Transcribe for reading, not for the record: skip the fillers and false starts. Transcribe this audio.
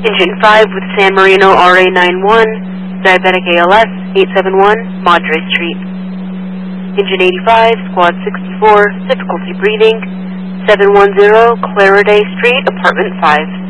Engine 5 with San Marino RA91, Diabetic ALS, 871, Madre Street. Engine 85, Squad 64, difficulty breathing, 710 Clariday Street, Apartment 5.